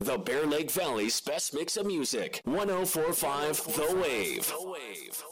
the Bear Lake Valley's best mix of music. 104.5 The Wave.